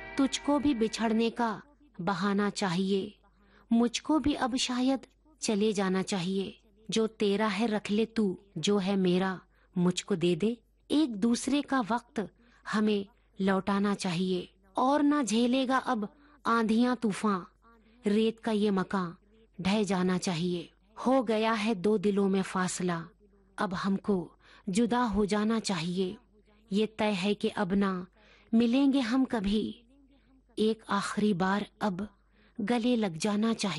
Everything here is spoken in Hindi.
तुझको भी बिछड़ने का बहाना चाहिए, मुझको भी अब शायद चले जाना चाहिए। जो तेरा है रख ले तू, जो है मेरा मुझको दे दे। एक दूसरे का वक्त हमें लौटाना चाहिए, और ना झेलेगा अब आंधियां तूफान, रेत का ये मकान ढह जाना चाहिए। हो गया है दो दिलों में फासला, अब हमको जुदा हो जाना चाहिए। ये तय है कि अब ना मिलेंगे हम कभी, एक आखिरी बार अब गले लग जाना चाहिए।